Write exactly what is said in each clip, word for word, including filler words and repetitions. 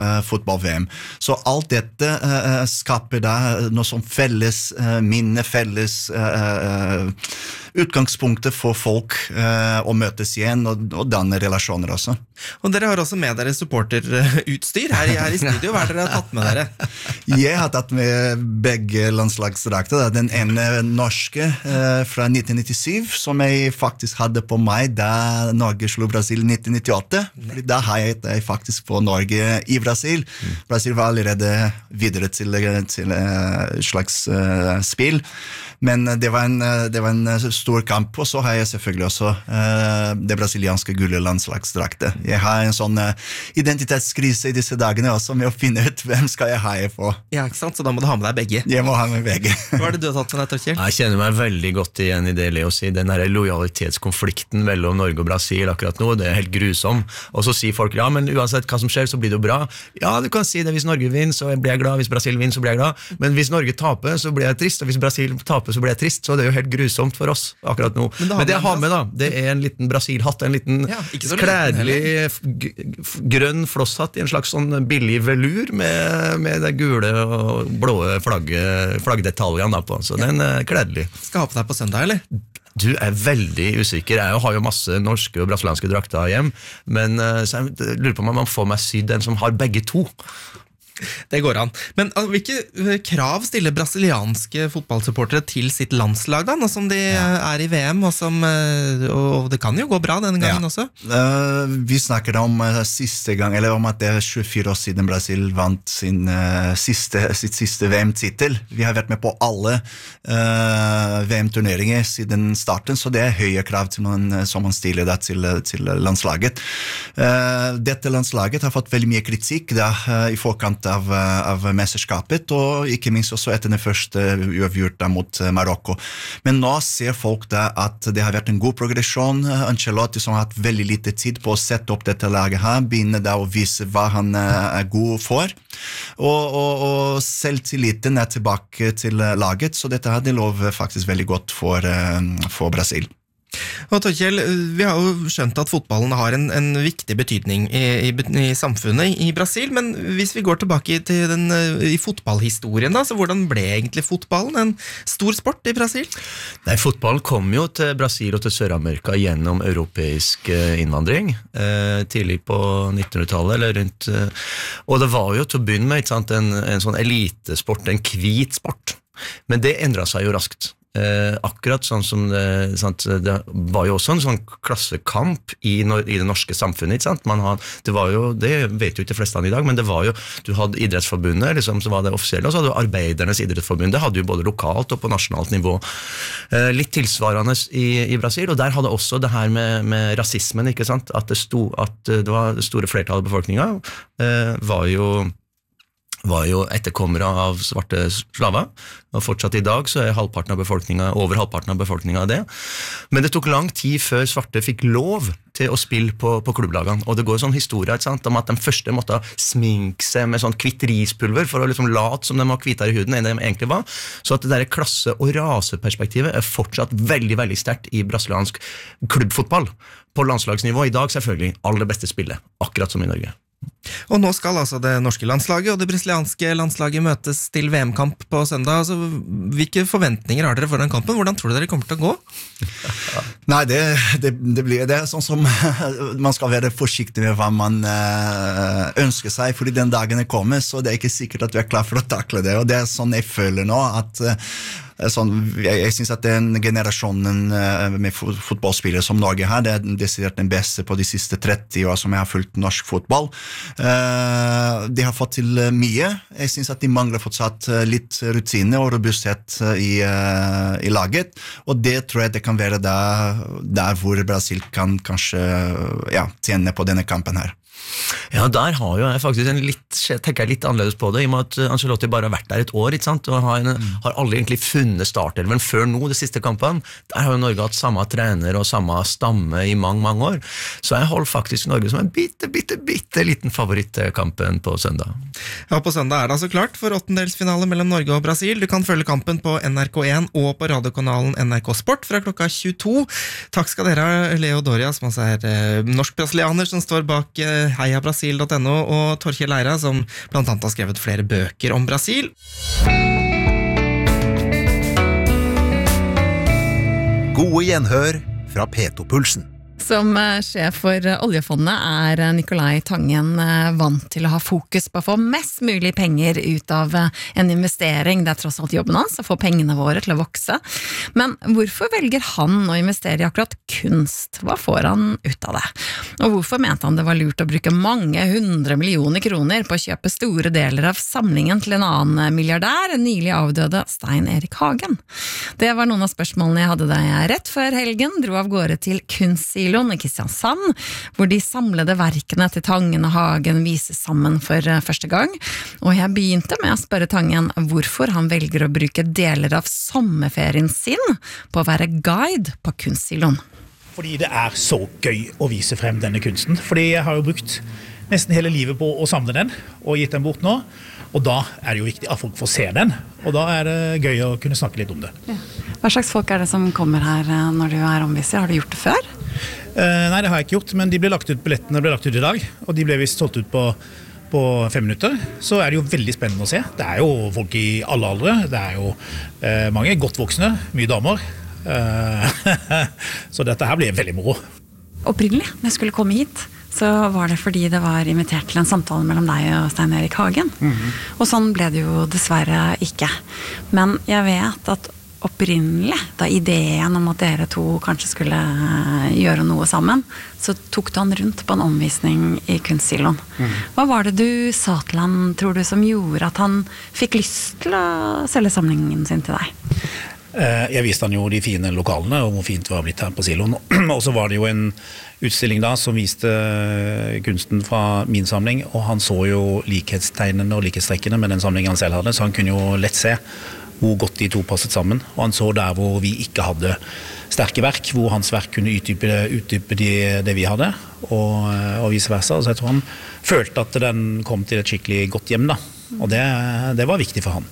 uh, fotball-V M. Så alt dette uh, skaper da noe som felles uh, minne, felles uh, uh, utgangspunktet for folk uh, å møtes igjen og, og danne relasjoner også. Og dere har også med dere supporterutstyr her, her i studio. Hva er dere har tatt med dere? Jeg har tatt med begge landslagsdrakter. Den ene norske uh, fra nitten nittisju, som jeg faktisk hadde på meg da Norge slo Brasil nitten nittiåtte. Fordi da har jeg, jeg faktisk på Norge i Brasil. Mm. Brasil var allerede videre til, til uh, slags uh, spill. Men det var, en, det var en stor kamp, og så har jeg selvfølgelig også uh, det brasilianske gule landslagsdraktet. Jeg har en sånn uh, identitetskrise i disse dagene også, med å finne ut hvem skal jeg heie på. Ja, ikke sant? Så da må du ha med deg begge. Jeg må ha med begge. Hva er det du har tatt med deg, Torkjell? Jeg kjenner meg veldig godt igjen i det Leo sier. Den her lojalitetskonflikten mellom Norge og Brasil akkurat nå, det er helt grusom. Og så sier folk, ja, men uansett hva som skjer, så blir det jo bra. Ja, du kan si det, hvis Norge vinner, så blir jeg glad. Hvis Brasil vinner, så blir jeg glad. Men hvis Norge taper, så blir jeg trist. Og hvis Brasil taper, så blir jeg trist, så det er jo helt grusomt for oss akkurat nå. Men, Men det jeg har med da, det er en liten Brasil-hatt, en liten ja, klædelig grønn flosshatt i en slags sånn billig velur med, med det gule og blå flaggdetaljene på, så ja. Den er klædelig. Skal ha på deg på søndag, eller? Du er veldig usikker. Jeg har jo masse norske og brasilianske drakter hjem, men så jeg lurer på om man får meg sydd en som har begge to. Det går an. Men hvilke krav stiller brasilianske fotballsupportere til sitt landslag da, nå som de ja. Er i V M, og, som, og det kan jo gå bra denne gangen ja. Også? Uh, vi snakker om uh, siste gang, eller om at det er tjuefire år siden Brasil vant sin, uh, siste, sitt siste V M-titel. Vi har vært med på alle uh, V M-turneringer siden starten, så det er høye krav til man, som man stiller da, til, til landslaget. Uh, dette landslaget har fått veldig mye kritikk da, uh, i forkant Av, av mesterskapet, og ikke minst også etter den første uavgjort mot Marokko. Men nå ser folk da at det har vært en god progresjon. Ancelotti som har hatt veldig lite tid på å sette opp dette laget her, begynner da å vise hva han er god for. Og, og, og selvtilliten er tilbake til laget, så dette her det lover faktisk veldig godt for, for Brasil. Og Torkjell, vi har jo skjønt at fotballen har en, en viktig betydning i, i, i samfunnet i Brasil, men hvis vi går tilbake til den, i fotballhistorien da, så hvordan ble egentlig fotballen en stor sport i Brasil? Nei, fotballen kom jo til Brasil og til Sør-Amerika gjennom europeisk innvandring, eh, tidlig på nittenhundretallet, eller rundt, eh, og det var jo til å begynne med, ikke sant, en, en sånn elitesport, en hvit sport, men det endret seg jo raskt. Eh, akkurat sånn som det, sant, det var jo også en sånn klassekamp i, i det norske samfunnet, ikke sant? Man had, det var jo, det vet jo ikke de fleste av i dag, men det var jo, du hadde idrettsforbundet, liksom, så var det offisielle, og så hadde du arbeidernes idrettsforbund, det hadde jo både lokalt og på nasjonalt nivå, eh, litt tilsvarende i, i Brasil, og der hadde også det her med, med rasismen, ikke sant? At det, sto, at det var det store flertallet av befolkningen, eh, var jo var jo etterkommere av svarte slaver, og fortsatt i dag så er halvparten av befolkningen, over halvparten av befolkningen av det. Men det tok lang tid før svarte fikk lov til å spille på, på klubblagene, og det går sånn historie, ikke sant, om at de første måtte sminke seg med sånn kvitt rispulver for å liksom late som de var kvittere i huden enn de egentlig var, så at det der klasse- og raseperspektivet er fortsatt veldig, veldig sterkt i brasiliansk klubbfotball. På landslagsnivå i dag selvfølgelig aller beste spillet, akkurat som i Norge. Og nå skal altså det norske landslaget og det brasilianske landslaget møtes til V M-kamp på søndag. Altså, hvilke forventninger har dere for den kampen? Hvordan tror dere det kommer til å gå? Nei, det, det, det blir det er sånn som man skal være forsiktig med hva man øh, ønsker seg, fordi den dagen er kommet, så det er ikke sikkert at du er klar for å takle det, og det er sånn jeg føler nå, at øh, Sånn, jeg, jeg synes at den generasjonen uh, med fotballspillere som Norge har, det er desidert den beste på de siste tretti år som jeg har fulgt norsk fotball. Uh, de har fått til mye. Jeg synes at de mangler fortsatt litt rutine og robusthet i, uh, i laget, og det tror jeg det kan være der, der hvor Brasil kan kanskje ja, tjene på denne kampen her. Ja, der har jo jeg faktisk en litt, tenker jeg litt annerledes på det, i og med at Ancelotti bare har vært der et år, ikke sant? Og har, en, mm. har aldri egentlig funnet startelven før nå, de siste kampene. Der har jo Norge hatt samme trener og samme stamme i mange, mange år. Så jeg holder faktisk Norge som en bitte, bitte, bitte liten favorittkampen på søndag. Ja, på søndag er det altså klart for åttendelsfinale mellom Norge og Brasil. Du kan følge kampen på N R K en og på radiokanalen N R K Sport fra klokka tjueto. Takk skal dere ha, Leo Doria, som altså er eh, norsk-brasilianer som står bak eh, heia brasil punktum no, og Torkjell Leira, som blant annet har skrevet flere bøker om Brasil. Gode gjenhør fra P to-pulsen. Som sjef for oljefondet er Nicolai Tangen vant til å ha fokus på å få mest mulig penger ut av en investering. Det er tross alt jobben hans, å få pengene våre til å vokse. Men hvorfor velger han å investere i akkurat kunst? Hva får han ut av det? Og hvorfor mente han det var lurt å bruke mange hundre millioner kroner på å kjøpe store deler av samlingen til en annen milliardær, nylig avdøde Stein Erik Hagen? Det var noen av spørsmålene jeg hadde da jeg rett før helgen dro av gårde til Kunstsiloen i Kristiansand, hvor de samlede verkene til Tangen og Hagen vises sammen for første gang. Og jeg begynte med å spørre Tangen hvorfor han velger å bruke deler av sommerferien sin på å være guide på Kunstsiloen. Fordi det er så gøy å vise frem denne kunsten. Fordi jeg har jo brukt nesten hele livet på å samle den, og gitt den bort nå. Og da er det jo viktig at folk får se den, og da er det gøy å kunne snakke litt om det. Hva slags folk er det som kommer her når du er omviser? Har du gjort det før? Uh, nei, det har jeg ikke gjort, men de ble lagt ut, billettene ble lagt ut i dag, og de ble vist solgt ut på, på fem minutter. Så er det jo veldig spennende å se. Det er jo folk i alle aldre, det er jo uh, mange godt voksne, mye damer. Uh, så dette her blir veldig moro. Opprinnelig, når jeg skulle komme hit, så var det fordi det var invitert til en samtale mellom deg og Stein Erik Hagen. Mm-hmm. Og sånn ble det jo dessverre ikke. Men jeg vet at opprinnelig, da ideen om at dere to kanskje skulle gjøre noe sammen, så tok du han rundt på en omvisning i Kunstsiloen. Mm. Hva var det du sa til han, tror du, som gjorde at han fikk lyst til å selge samlingen sin til deg? Jeg viste han jo de fine lokalene, og hvor fint det var blitt her på Siloen. Og så var det jo en utstilling da, som viste kunsten fra min samling, og han så jo likhetstegnene og likhetstrekkene med den samlingen han selv hadde, så han kunne jo lett se hvor godt de to passet sammen, og han så der hvor vi ikke hadde sterke verk, hvor hans verk kunne utdype, utdype de, det vi hadde, og, og vice versa. Så jeg tror han følte at den kom til et skikkelig godt hjem da, og det, det var viktig for han.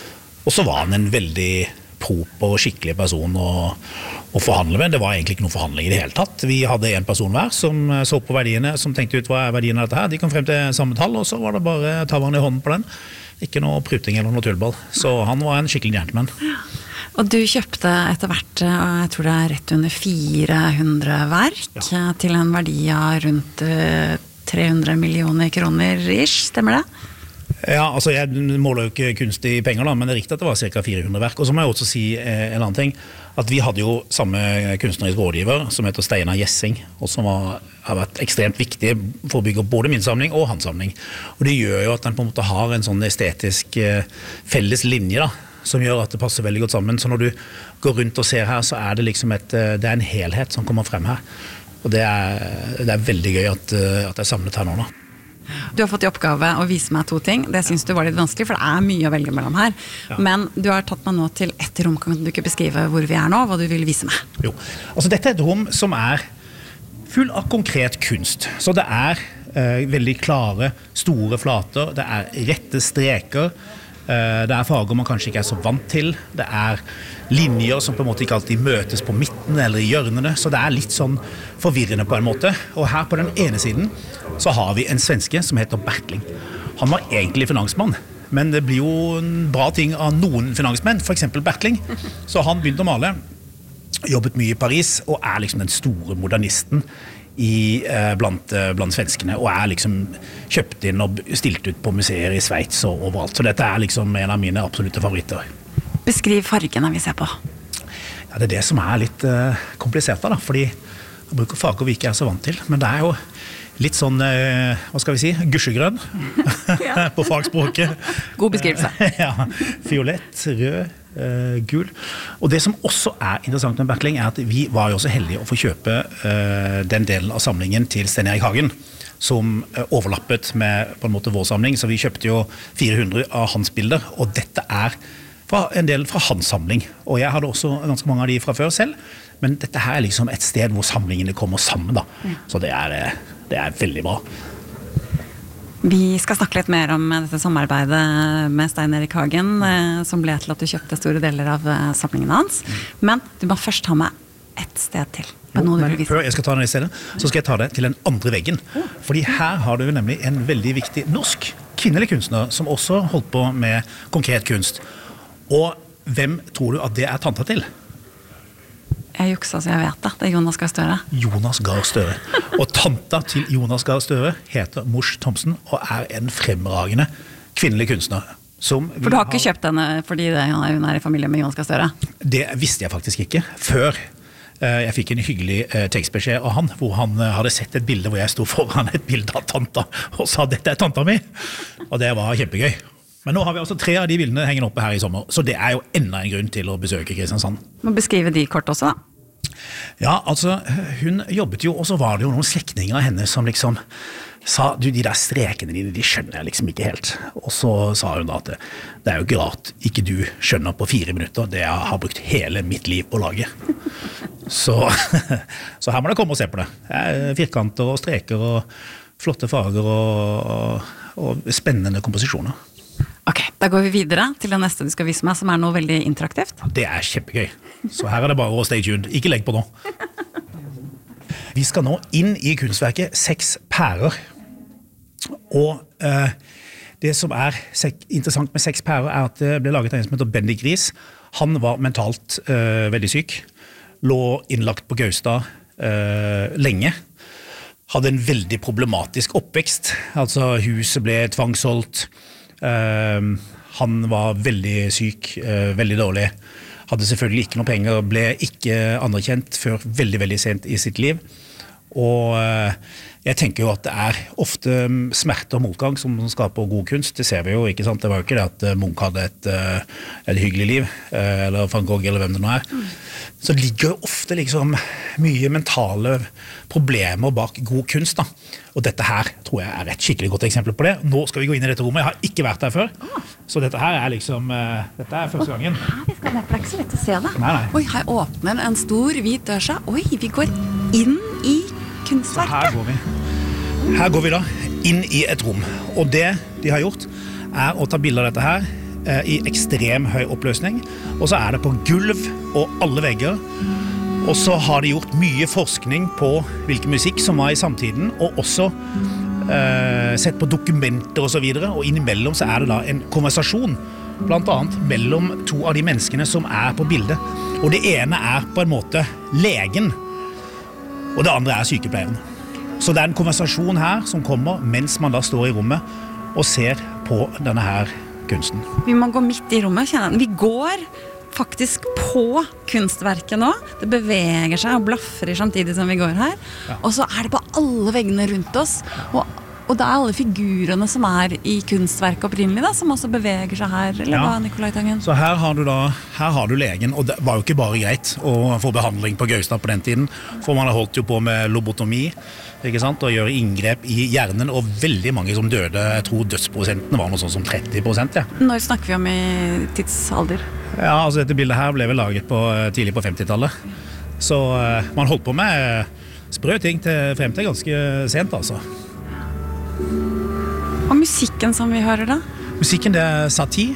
Og så var han en veldig prop og skikkelig person å, å forhandle med. Det var egentlig ikke noen forhandling i det hele tatt. Vi hadde en person hver som så på verdiene, som tenkte ut hva er verdiene av dette her. De kom frem til samme tall, og så var det bare ta hverandre i hånden på den. Ikke noe pruting eller noe tullball. Så han var en skikkelig gentleman. Ja. Og du kjøpte etter hvert, jeg tror det er rett under fire hundre verk, ja, til en verdi av rundt tre hundre millioner kroner ish, stemmer det? Ja, altså jeg måler jo ikke kunst i penger da, men det er riktig at det var ca. fire hundre verk. Og så må jeg også si en annen ting, at vi hadde jo samme kunstnerisk rådgiver som heter Steinar Jessing, og som var, har vært ekstremt viktig for å bygge opp både min samling og hans samling. Og det gjør jo at den på en måte har en sånn estetisk felles linje da, som gjør at det passer veldig godt sammen. Så når du går rundt og ser her, så er det liksom et, det er en helhet som kommer frem her. Og det er, det er veldig gøy at, at det er samlet her nå da. Du har fått i oppgave å vise meg to ting. Det synes du var litt vanskelig, for det er mye å velge mellom her. Ja. Men du har tatt meg nå til et rom. Kan du ikke beskrive hvor vi er nå, hva du vil vise meg? Jo, altså dette er et rom som er full av konkret kunst. Så det er eh, veldig klare, store flater, det er rette streker, eh, det er farger man kanskje ikke er så vant til, det er linjer som på en måte ikke alltid møtes på midten eller i hjørnene, så det er litt sånn forvirrende på en måte. Og her på den ene siden så har vi en svenske som heter Bertling. Han var egentlig finansmann, men det blir jo en bra ting av noen finansmenn, for eksempel Bertling. Så han begynte å male, jobbet mye i Paris, og er liksom den store modernisten i, eh, blant, eh, blant svenskene, og er liksom kjøpt inn og stilt ut på museer i Sveits og overalt. Så dette er liksom en av mine absolutte favoritter. Beskriv fargene vi ser på. Ja, det er det som er litt uh, komplisert da, fordi jeg bruker farger vi ikke er så vant til, men det er jo litt sånn, uh, hva skal vi si, gusjegrønn på fagspråket. God beskrivelse. Ja, fiolett, rød, uh, gul. Og det som også er interessant med Bertling er at vi var jo også heldige å få kjøpe uh, den delen av samlingen til Stein Erik Hagen, som uh, overlappet med på en måte vår samling, så vi kjøpte jo fire hundre av hans bilder, og dette er fra en del fra hans samling, og jeg hadde også ganske mange av de fra før selv, men dette her er liksom et sted hvor samlingene kommer sammen da, så det er, det er veldig bra. Vi skal snakke litt mer om dette samarbeidet med Stein Erik Hagen, som ble til at du kjøpte store deler av samlingen hans, men du må først ha med et sted til. Jo, noe du men vil vise. før jeg skal ta den i stedet, så skal jeg ta det til den andre veggen. Fordi her har du nemlig en veldig viktig norsk kvinnelig kunstner som også holdt på med konkret kunst. Og hvem tror du at det er tanta til? Jeg juksa så jeg vet det. Det er Jonas Gahr Støre. Jonas Gahr Støre. Og tanta til Jonas Gahr Støre heter Mors Thomsen og er en fremragende kvinnelig kunstner. Som For du har ikke kjøpt henne fordi det, hun er i familie med Jonas Gahr Støre? Det visste jeg faktisk ikke før jeg fikk en hyggelig tekstbeskjed av han, hvor han hadde sett et bilde hvor jeg stod foran et bilde av tanta og sa dette er tanta mi. Og det var kjempegøy. Men nå har vi altså tre av de bildene hengende oppe her i sommer, så det er jo enda en grunn til å besøke Kristiansand. Må beskrive de kort også da. Ja, altså, hun jobbet jo, og så var det jo noen slektninger av henne som liksom sa, du, de der strekene dine, de skjønner jeg liksom ikke helt. Og så sa hun da at det, det er jo ikke rart ikke du skjønner på fire minutter, det jeg har brukt hele mitt liv på å lage. Så, så her må det komme og se på det. Det er firkanter og streker og flotte farger og, og, og spennende komposisjoner. Ok, da går vi videre til det neste du skal vise meg, som er noe veldig interaktivt. Det er kjempegøy. Så her er det bare å stay tuned. Ikke legg på nå. Vi skal nå inn i kunstverket Seks pærer. Og eh, det som er interessant med Seks pærer er at det ble laget av en som heter Bendik Riis. Han var mentalt eh, veldig syk. Lå innlagt på Gaustad eh, lenge. Hadde en veldig problematisk oppvekst. Altså huset ble tvangsholdt. Uh, han var veldig syk, uh, veldig dårlig, hadde selvfølgelig ikke noe penger, ble ikke anerkjent før veldig, veldig sent i sitt liv. Og uh, jeg tenker jo at det er ofte smerte og motgang som skaper god kunst. Det ser vi jo, ikke sant? Det var jo ikke det at Munch hadde et, uh, et hyggelig liv, uh, eller Van Gogh, eller hvem det nå er. Så det ligger jo ofte liksom mye mentale problemer bak god kunst da. Og dette her tror jeg er et skikkelig godt eksempel på det. Nå skal vi gå inn i dette rommet. Jeg har ikke vært der før. Så dette her er liksom, uh, dette er første gangen. Ja, vi skal ned, for det er ikke så lett å se det. Nei, nei. Oi, her åpner en stor hvit dør seg. Oi, vi går inn i kunstverket. Så her går vi. Her går vi da inn i et rom. Og det de har gjort er å ta bilder av dette her eh, i ekstrem høy oppløsning. Og så er det på gulv og alle vegger. Og så har de gjort mye forskning på hvilken musikk som var i samtiden, og også eh, sett på dokumenter og så videre. Og innimellom så er det da en konversasjon, blant annet mellom to av de menneskene som er på bildet. Og det ene er på en måte legen, og det andre er sykepleieren. Så det er en konversasjon her som kommer mens man da står i rommet og ser på denne her kunsten. Vi må gå midt i rommet, kjenner jeg. Vi går faktisk på kunstverket nå. Det beveger seg og blaffer samtidig som vi går her. Ja. Og så er det på alle veggene rundt oss. Og, og det er alle figurene som er i kunstverket opprinnelig da, som også beveger seg her. Eller ja. Hva, Nicolai Tangen? Så her har du da, her har du legen, og det var jo ikke bare greit å få behandling på Gaustad på den tiden, for man har holdt jo på med lobotomi, ikke sant, og gjøre inngrep i hjernen, og veldig mange som døde. Jeg tror dødsprosenten var noe sånn som tretti prosent. Ja. Når snakker vi om i tidsalder? Ja, altså dette bildet her ble vel laget på, tidlig på femtitallet. Så uh, man holdt på med sprø ting til, frem til ganske sent, altså. Og musikken som vi hører da? Musikken det er Satie.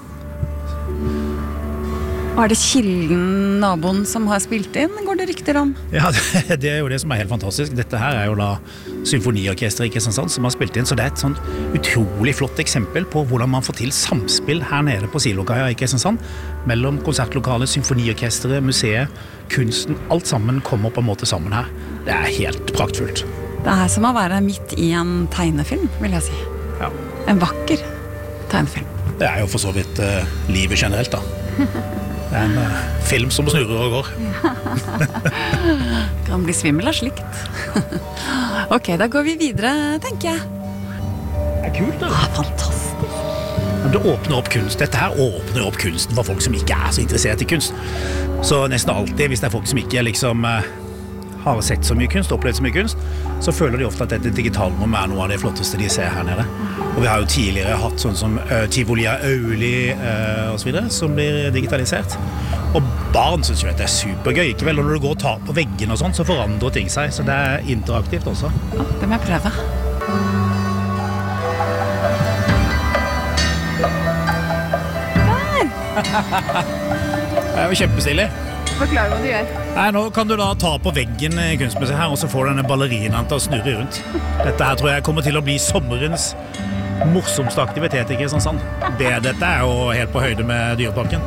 Og er det Kilden, naboen, som har spilt inn, går det rykter om? Ja, det, det er jo det som er helt fantastisk. Dette her er jo da symfoniorkester i Kristiansand som har spilt inn, så det er et sånn utrolig flott eksempel på hvordan man får til samspill her nede på Silokaia i Kristiansand, mellom konsertlokalet, symfoniorkesteret, museet, kunsten, alt sammen kommer på en måte sammen her. Det er helt praktfullt. Det er som å være midt i en tegnefilm, vil jeg si. Ja. En vakker tegnefilm. Det er jo for så vidt uh, livet generelt da. Det er en uh, film som snurrer og går. Kan bli svimmel av slikt. Ok, da går vi videre, tenker jeg. Det er kult, det. Ah, fantastisk. Det åpner opp kunst. Dette her åpner opp kunsten for folk som ikke er så interessert i kunst. Så nesten alltid, hvis det er folk som ikke liksom uh, har sett så mye kunst, opplevd så mye kunst, så føler de ofte at dette digitalrom er noe av det flotteste de ser her nede. Og vi har jo tidligere hatt sånn som uh, Tivolia Auli uh, og så videre, som blir digitalisert. Og barn synes jo at det er supergøy, ikke vel? Og når du går og tar på veggen og sånn, så forandrer ting seg, så det er interaktivt også. Ja, det må jeg prøve. Der! Det er jo kjempestilig. Forklar hva du gjør. Nei, nå kan du da ta på veggen i kunstmuseet her, og så får du denne ballerinaen til å snurre rundt. Dette her tror jeg kommer til å bli sommerens morsomste aktivitet, ikke sånn sånn. Det, dette er jo helt på høyde med Dyreparken.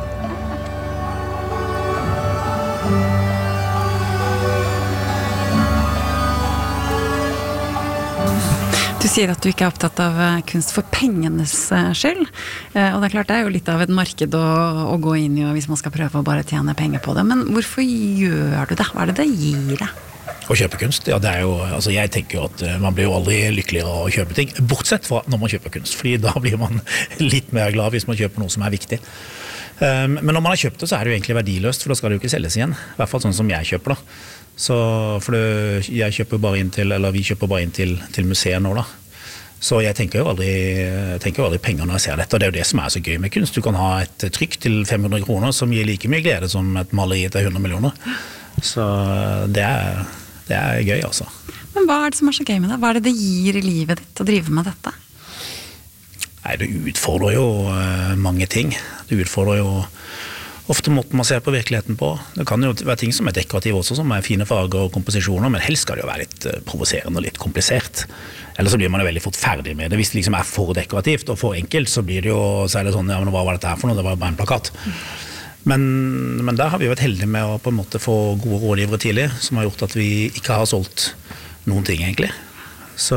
Du sier at du ikke er opptatt av kunst for pengenes skyld, og det er klart det er jo litt av et marked å, å gå inn i hvis man skal prøve å bare tjene penger på det, men hvorfor gjør du det? Hva er det det gir deg? Å kjøpe kunst, ja det er jo, altså jeg tenker jo at man blir jo aldri lykkeligere av å kjøpe ting, bortsett fra når man kjøper kunst, fordi da blir man litt mer glad hvis man kjøper noe som er viktig. Men når man har kjøpt det, så er det jo egentlig verdiløst, for da skal det jo ikke selges igjen, i hvert fall sånn som jeg kjøper da. Så for det, jeg kjøper bare inn til, eller vi kjøper bare inn til, til museet nå da. Så jeg tenker jo aldri, tenker jo aldri penger når jeg ser dette, og det er jo det som er så gøy med kunst. Du kan ha et trykk til fem hundre kroner som gir like mye glede som et maleri til hundre millioner. Så det er, det er gøy altså. Men hva er det som er så gøy med det? Hva er det det gir i livet ditt å drive med dette? Nei, det utfordrer jo mange ting. Det utfordrer jo ofte måten man ser på virkeligheten på. Det kan jo være ting som er dekorative også, som er fine farger og komposisjoner, men helst skal det jo være litt provoserende og litt komplisert. Eller så blir man jo veldig fort ferdig med det. Hvis det liksom er for dekorativt og for enkelt, så blir det jo, så er det sånn, ja, men hva var dette her for noe? Det var bare en plakat. Men, men der har vi jo vært heldige med å på en måte få gode rådgivere tidlig, som har gjort at vi ikke har solgt noen ting egentlig. Så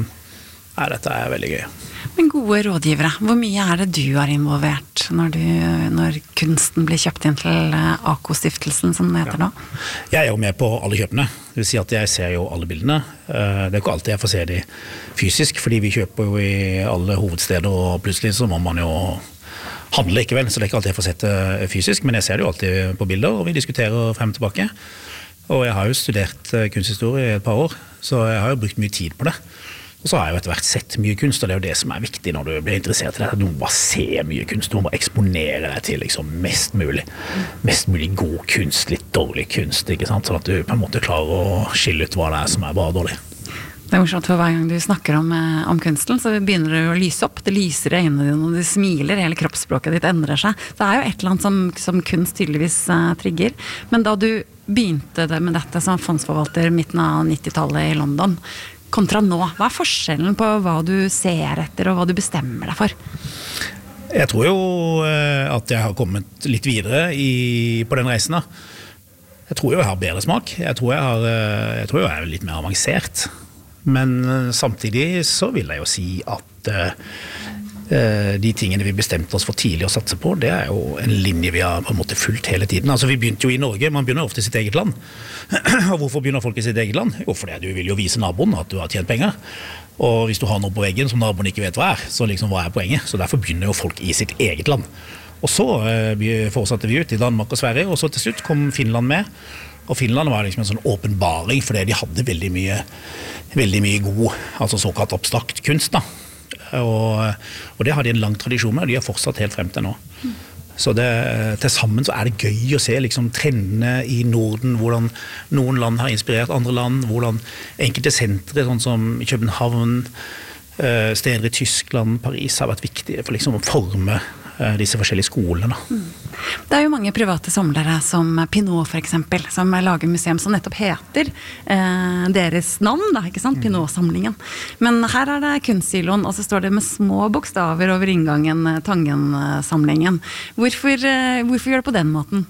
nei, dette er veldig gøy. Men gode rådgivere, hvor mye er det du er involvert når, du, når kunsten blir kjøpt inn til A K-stiftelsen, som det heter nå? Jeg er jo med på alle kjøpene, det vil si at jeg ser jo alle bildene. Det er ikke alltid jeg får se de fysisk, fordi vi kjøper jo i alle hovedsteder, og plutselig så må man jo handle likevel, så det er ikke alltid jeg får sett det fysisk, men jeg ser det jo alltid på bilder, og vi diskuterer frem og tilbake. Og jeg har jo studert kunsthistorie i et par år, så jeg har jo brukt mye tid på det. Og så har jeg jo etter hvert sett mye kunst, og det er jo det som er viktig når du blir interessert i det, at du må bare se mye kunst, du må bare eksponere deg til liksom mest mulig, mest mulig god kunst, litt dårlig kunst, ikke sant? Sånn at du på en måte klarer å skille ut hva det er som er bare dårlig. Det er morsomt, for hver gang du snakker om, om kunsten, så begynner det å lyse opp, det lyser i øynene dine, og du smiler, hele kroppsspråket ditt endrer seg. Det er jo et eller annet som, som kunst tydeligvis uh, trigger, men da du begynte det med dette som fondsforvalter midten av nittitallet i London, kontra nå, hva er forskjellen på hva du ser etter og hva du bestemmer deg for? Jeg tror jo at jeg har kommet litt videre i, på den reisen da. Jeg tror jo jeg har bedre smak, jeg tror jeg, har, jeg tror jeg er litt mer avansert, men samtidig så vil jeg jo si at de tingene vi bestemte oss for tidlig å satse på, det er jo en linje vi har på en måte fulgt hele tiden. Altså vi begynte jo i Norge, man begynner ofte i sitt eget land. Og hvorfor begynner folk i sitt eget land? Jo, fordi du vil jo vise naboen at du har tjent penger. Og hvis du har noe på veggen som naboen ikke vet hva er, så liksom hva er poenget? Så derfor begynner jo folk i sitt eget land. Og så eh, fortsatte vi ut i Danmark og Sverige, og så til slutt kom Finland med. Og Finland var liksom en sånn åpenbaring, fordi de hadde veldig mye, veldig mye god, altså såkalt abstrakt kunst da. Og, og det har de en lang tradisjon med, og de har fortsatt helt frem til nå. Så det, til sammen så er det gøy å se liksom, trendene i Norden, hvordan noen land har inspirert andre land, hvordan enkelte sentre, sånn som København, steder i Tyskland, Paris, har vært viktige for liksom, å forme disse forskjellige skolene. Det er jo mange private samlere, som Pinot for eksempel, som lager museum som nettopp heter eh, deres navn, da, ikke sant? Pinot-samlingen. Men her er det kunstsiloen, og så står det med små bokstaver over inngangen Tangen-samlingen. Hvorfor, eh, hvorfor gjør det på den måten?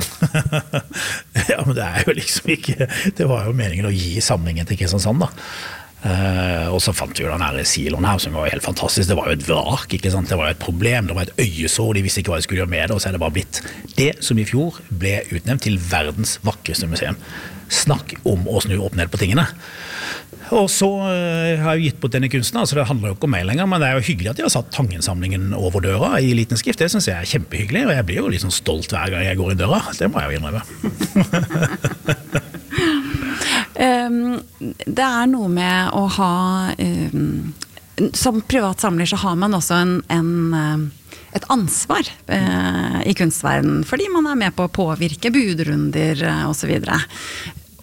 Ja, men det er jo liksom ikke, det var jo meningen å gi samlingen til Kristiansand da. Uh, og så fant vi jo den her siloen her som var helt fantastisk. Det var jo et vrak, ikke sant? Det var jo et problem, det var et øyesår, de visste ikke hva de skulle gjøre med det, og så er det bare blitt det som i fjor ble utnevnt til verdens vakreste museum. Snakk om å snu opp ned på tingene. Og så uh, har jeg gitt bort denne kunsten, altså det handler jo ikke om meg lenger, men det er jo hyggelig at de har satt Tangen-samlingen over døra i liten skrift. Det synes jeg er kjempehyggelig, og jeg blir jo litt sånn stolt hver gang jeg går i døra. Det må jeg jo innrømme. Um, det er noe med å ha um, som privat samler så har man også en, en, et ansvar uh, i kunstverdenen, fordi man er med på å påvirke budrunder uh, og så videre.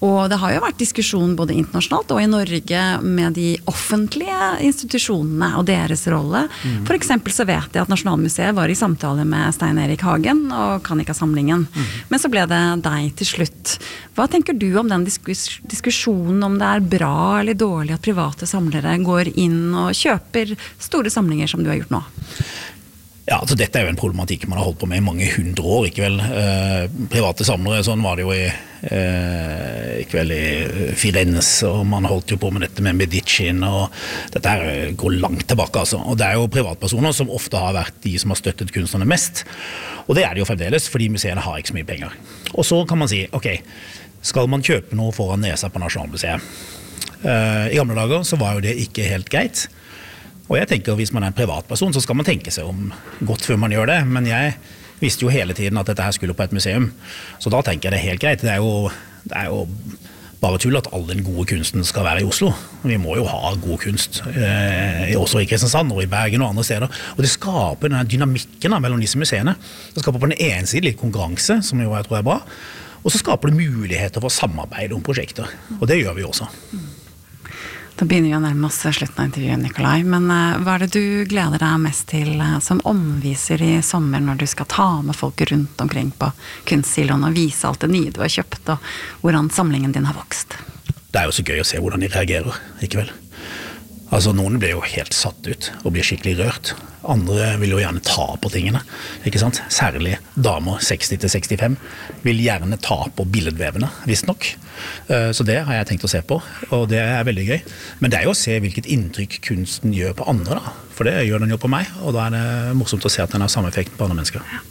Og det har jo vært diskusjon både internasjonalt og i Norge med de offentlige institusjonene og deres rolle. Mm. For eksempel så vet jeg at Nasjonalmuseet var i samtale med Stein Erik Hagen og Kanika-samlingen. Mm. Men så ble det deg til slutt. Hva tenker du om den diskus- diskusjonen om det er bra eller dårlig at private samlere går inn og kjøper store samlinger som du har gjort nå? Ja, altså dette er jo en problematikk man har holdt på med i mange hundre år, ikke vel? Eh, private samlere, sånn var det jo i, eh, ikke vel i Firenze, og man holdt jo på med dette med Medicin, og dette her går langt tilbake, altså. Og det er jo privatpersoner som ofte har vært de som har støttet kunstnerne mest, og det er det jo fremdeles, fordi museene har ikke så mye penger. Og så kan man si, ok, skal man kjøpe noe foran nesa på Nasjonalmuseet? Eh, I gamle dager så var jo det ikke helt greit, og jeg tenker hvis man er en privatperson, så skal man tenke seg om godt før man gjør det. Men jeg visste jo hele tiden at dette her skulle på et museum. Så da tenker jeg det er helt greit. Det er jo, det er jo bare tull at all den gode kunsten skal være i Oslo. Vi må jo ha god kunst, eh, også i Kristiansand og i Bergen og andre steder. Og det skaper denne dynamikken mellom disse museene. Det skaper på den ene siden litt konkurranse, som jo jeg tror er bra. Og så skaper det muligheter for samarbeid om prosjekter. Og det gjør vi også. Da begynner vi å nærme oss slutten av intervjuet, Nikolai. Men uh, hva er det du gleder deg mest til uh, som omviser i sommer når du skal ta med folk rundt omkring på kunstsiloen og vise alt det nye du har kjøpt, og hvordan samlingen din har vokst? Det er jo så gøy å se hvordan de reagerer, ikke vel? Altså noen blir jo helt satt ut og blir skikkelig rørt. Andre vil jo gjerne ta på tingene, ikke sant? Særlig damer seksti til sekstifem vil gjerne ta på billedvevene, visst nok. Så det har jeg tenkt å se på, og det er veldig gøy. Men det er jo å se hvilket inntrykk kunsten gjør på andre da. For det gjør den jo på meg, og da er det morsomt å se at den har samme effekt på andre mennesker. Ja.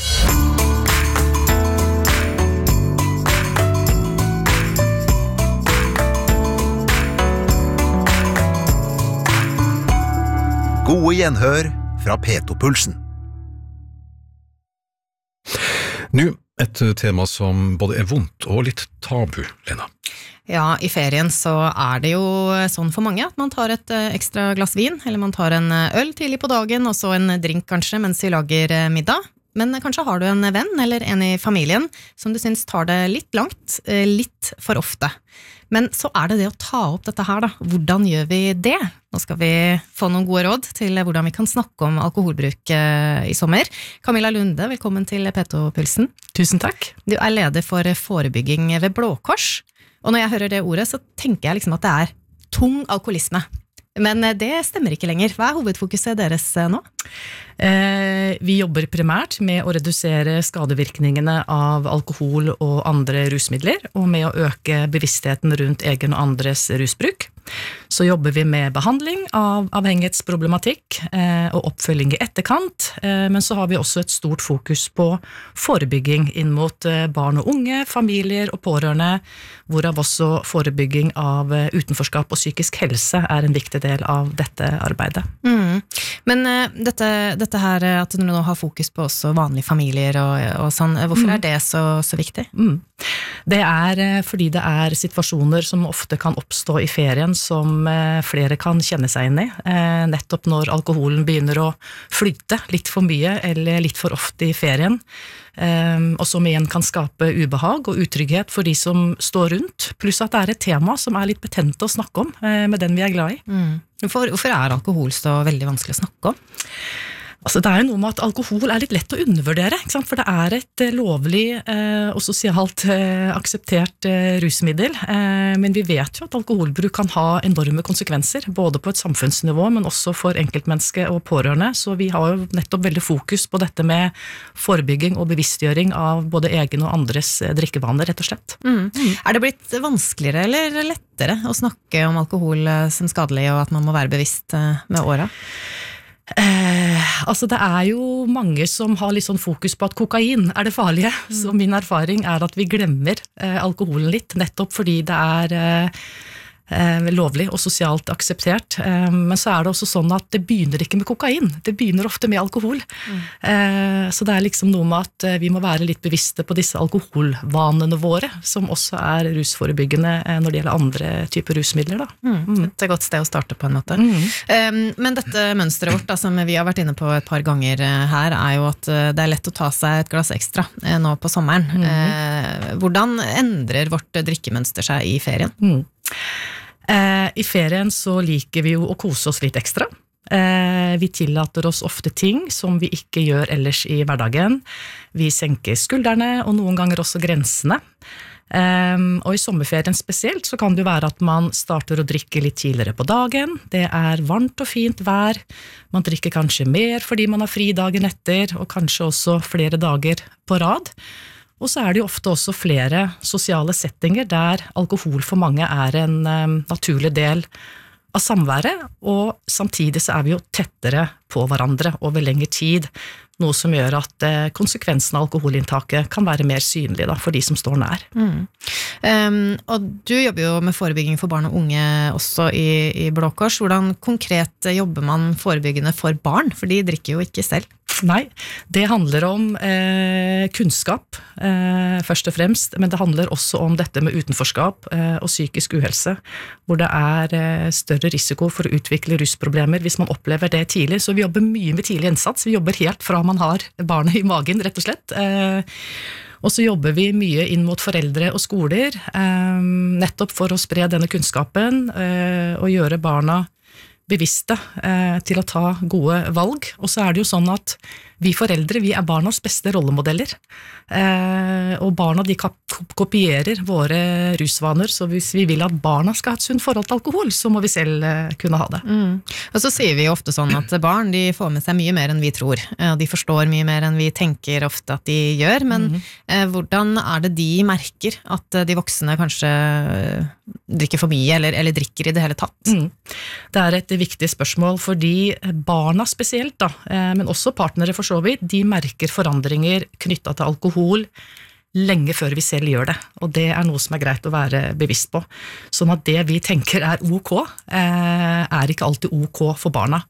Gode gjenhør fra P to-pulsen. Nå et tema som både er vondt og litt tabu, Lena. Ja, i ferien så er det jo sånn for mange at man tar et ekstra glass vin, eller man tar en øl tidlig på dagen, og så en drink kanskje mens vi lager middag. Men kanskje har du en venn eller en i familien som du synes tar det litt langt, litt for ofte. Men så er det det å ta opp dette her da. Hvordan gjør vi det? Nå skal vi få noen gode råd til hvordan vi kan snakke om alkoholbruk i sommer. Camilla Lunde, velkommen til P to-pulsen. Tusen takk. Du er leder for forebygging ved Blå Kors. Og når jeg hører det ordet, så tenker jeg liksom at det er tung alkoholisme. Men det stemmer ikke lenger. Hva er hovedfokuset deres nå? Eh, vi jobber primært med å redusere skadevirkningene av alkohol og andre rusmidler, og med å øke bevisstheten rundt egen og andres rusbruk. Så jobber vi med behandling av avhengighetsproblematikk eh, og oppfølging i etterkant, eh, men så har vi også et stort fokus på forebygging inn mot eh, barn og unge, familier og pårørende, hvorav også forebygging av eh, utenforskap og psykisk helse er en viktig del av dette arbeidet. Mm. Men eh, dette, dette her at du nå har fokus på også vanlige familier og, og sånn, hvorfor er det så, så viktig? Mm. Det er eh, fordi det er situasjoner som ofte kan oppstå i ferien som eh, flere kan kjenne seg inn i, eh, nettopp når alkoholen begynner å flyte litt for mye eller litt for ofte i ferien, eh, og som igjen kan skape ubehag og utrygghet for de som står rundt, pluss at det er et tema som er litt betent å snakke om eh, med den vi er glad i. Mm. Hvorfor, hvorfor er alkohol så veldig vanskelig å snakke om? Altså, det er jo noe med at alkohol er litt lett å undervurdere, ikke sant? For det er et eh, lovlig eh, og sosialt eh, akseptert eh, rusmiddel, eh, men vi vet jo at alkoholbruk kan ha enorme konsekvenser, både på et samfunnsnivå, men også for enkeltmenneske og pårørende, så vi har jo nettopp veldig fokus på dette med forebygging og bevisstgjøring av både egen og andres eh, drikkevaner, rett og slett. Mm. Mm. Er det blitt vanskeligere eller lettere å snakke om alkohol som skadelig, og at man må være bevisst eh, med åra? Eh, altså det er jo mange som har litt sånn fokus på at kokain er det farlige, mm. så min erfaring er at vi glemmer eh, alkoholen litt, nettopp fordi det er eh, eh, lovlig og sosialt akseptert. Eh, men så er det også sånn at det begynner ikke med kokain, det begynner ofte med alkohol. Mm. Eh, så det er liksom noe med at vi må være litt bevisste på disse alkoholvanene våre, som også er rusforebyggende eh, når det gjelder andre typer rusmidler. Da. Mm. Mm. Et godt sted å starte på en måte. Mm. Um, men dette mønstret vårt, da, som vi har vært inne på et par ganger her, er jo at det er lett å ta seg et glass ekstra eh, nå på sommeren. Mm. Eh, hvordan endrer vårt drikkemønster seg i ferien? Mm. Eh, I ferien så liker vi jo å kose oss litt ekstra. Eh, vi tillater oss ofte ting som vi ikke gjør ellers i hverdagen. Vi senker skuldrene, og noen ganger også grensene. Eh, og i sommerferien spesielt så kan det jo være at man starter å drikke litt tidligere på dagen. Det er varmt og fint vær. Man drikker kanskje mer fordi man har fri dagen etter, og kanskje også flere dager på rad. Og så er det jo ofte også flere sosiale settinger der alkohol for mange er en um, naturlig del av samværet, og samtidig så er vi jo tettere på hverandre over lengre tid, noe som gjør at eh, konsekvensen av alkoholinntaket kan være mer synlig da, for de som står nær. Mm. Um, og du jobber jo med forebygging for barn og unge også i, i Blå Kors. Hvordan konkret jobber man forebyggende for barn? For de drikker jo ikke selv. Nei, det handler om eh, kunnskap eh, først og fremst, men det handler også om dette med utenforskap eh, og psykisk uhelse, hvor det er eh, større risiko for å utvikle rusproblemer hvis man opplever det tidlig. Så vi jobber mye med tidlig innsats, vi jobber helt fra man har barnet i magen, rett og slett. Eh, og så jobber vi mye inn mot foreldre og skoler, eh, nettopp for å spre denne kunnskapen eh, og gjøre barna bevisste eh, til å ta gode valg. Og så er det jo sånn at vi foreldre, vi er barnas beste rollemodeller. Eh, og barna de kopierer våre rusvaner, så hvis vi vil at barna skal ha et sunt forhold til alkohol, så må vi selv eh, kunne ha det. Mm. Og så sier vi jo ofte sånn at barn de får med seg mye mer enn vi tror, og de forstår mye mer enn vi tenker ofte at de gjør, men mm. eh, hvordan er det de merker at de voksne kanskje drikker for mye, eller, eller drikker i det hele tatt? Mm. Det er et viktig spørsmål, fordi barna spesielt, da, eh, men også partnere for så vidt, de merker forandringer knyttet til alkohol lenge før vi selv gjør det, og det er noe som er greit å være bevisst på. Sånn at det vi tenker er ok, eh, er ikke alltid ok for barna.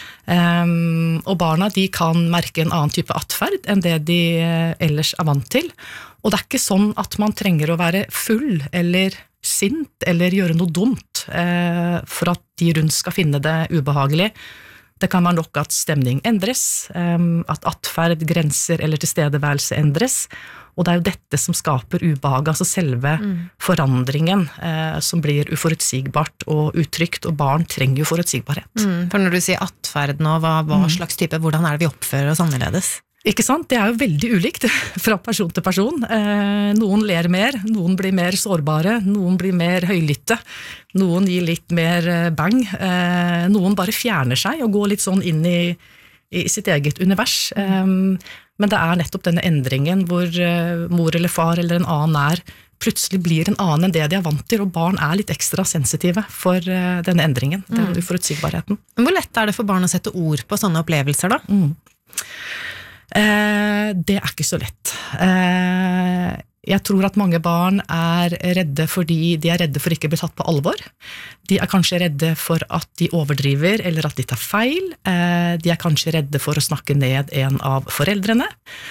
Um, og barna de kan merke en annen type atferd enn det de ellers er vant til, og det er ikke sånn at man trenger å være full eller sint eller gjøre noe dumt eh, for at de rundt skal finne det ubehagelig. Det kan være nok at stemning endres, at atferd, grenser eller tilstedeværelse endres, og det er jo dette som skaper ubehag, altså selve mm. forandringen eh, som blir uforutsigbart og utrygt, og barn trenger jo forutsigbarhet. Mm, for når du sier atferd nå, hva, hva mm. slags type, hvordan er det vi oppfører oss annerledes? Ikke sant? Det er jo veldig ulikt fra person til person. Eh, noen ler mer, noen blir mer sårbare, noen blir mer høylytte, noen gir litt mer bang, eh, noen bare fjerner seg og går litt sånn inn i, i sitt eget univers. Eh, men det er nettopp denne endringen hvor eh, mor eller far eller en annen er, plutselig blir en annen enn det de er vant til, og barn er litt ekstra sensitive for eh, denne endringen, den mm. uforutsigbarheten. Hvor lett er det for barn å sette ord på sånne opplevelser da? Mm. Eh, det er ikke så lett. Eh, jeg tror at mange barn er redde fordi de er redde for ikke å bli tatt på alvor. De er kanskje redde for at de overdriver eller at de tar feil. Eh, de er kanskje redde for å snakke ned en av foreldrene.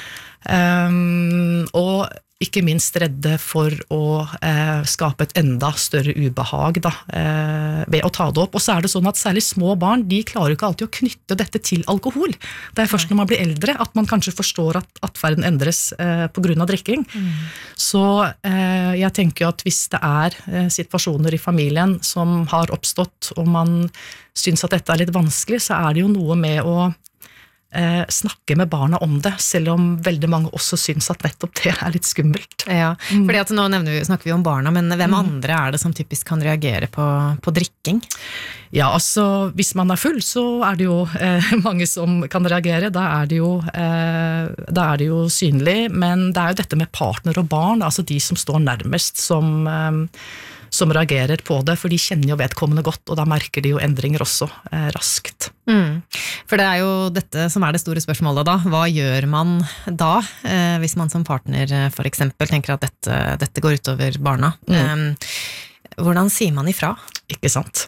Eh, og ikke minst redde for å eh, skape et enda større ubehag da, eh, ved å ta det opp. Og så er det sånn at særlig små barn, de klarer jo ikke alltid å knytte dette til alkohol. Det er først når man blir eldre at man kanskje forstår at atferden endres eh, på grunn av drikking. Mm. Så eh, jeg tenker at hvis det er eh, situasjoner i familien som har oppstått, og man synes at dette er litt vanskelig, så er det jo noe med å Eh, snakke med barna om det, selv om veldig mange også synes at nettopp det er litt skummelt. Ja, mm. fordi at nå nevner vi, snakker vi om barna, men hvem mm. andre er det som typisk kan reagere på, på drikking? Ja, altså, hvis man er full, så er det jo eh, mange som kan reagere, da er det jo, eh, da er det jo synlig, men det er jo dette med partner og barn, altså de som står nærmest, som eh, som reagerer på det, for de kjenner jo vedkommende godt, og da merker de jo endringer også eh, raskt. Mm. For det er jo dette som er det store spørsmålet da. Hva gjør man da, eh, hvis man som partner for eksempel tenker at dette, dette går utover barna? Mm. Eh, hvordan sier man ifra? Ikke sant.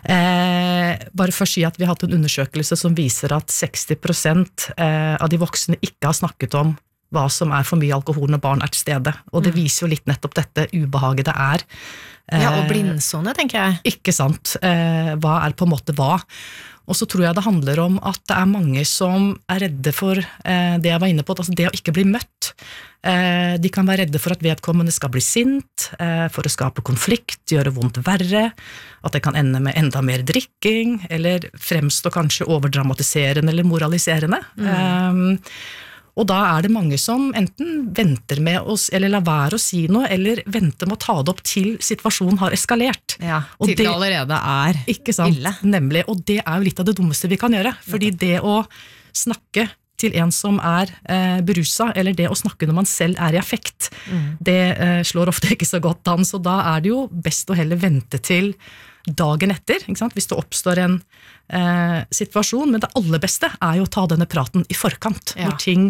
Eh, bare for å si at vi har hatt en undersøkelse som viser at seksti prosent eh, av de voksne ikke har snakket om hva som er for mye alkohol når barn er til stede. Og det viser jo litt nettopp dette ubehaget det er. Eh, Ja, og blindsone, tenker jeg. Ikke sant. Eh, hva er på en måte hva? Og så tror jeg det handler om at det er mange som er redde for eh, det jeg var inne på, altså det å ikke bli møtt. Eh, de kan være redde for at vedkommende skal bli sint, eh, for å skape konflikt, gjøre vondt verre, at det kan ende med enda mer drikking, eller fremstå kanskje overdramatiserende eller moraliserende. Mm. Eh, Og da er det mange som enten venter med oss, eller lar være å si noe, eller venter med å ta det opp til situasjonen har eskalert. Ja, og til det allerede er ikke sant, ille. Nemlig, og det er jo litt av det dummeste vi kan gjøre. Fordi det å snakke til en som er eh, berusa, eller det å snakke når man selv er i affekt, mm. det eh, slår ofte ikke så godt an, så da er det jo best å heller vente til dagen etter, ikke sant? Hvis det oppstår en eh, situasjon, men det aller beste er jo å ta denne praten i forkant, ja. Når ting